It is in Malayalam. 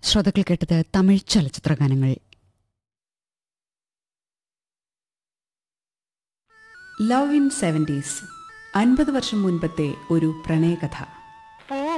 ശ്രോതാക്കൾ കേട്ടത് തമിഴ് ചലച്ചിത്ര ഗാനങ്ങൾ. ലവ് ഇൻ 70s 50 വർഷം മുൻപത്തെ ഒരു പ്രണയകഥ.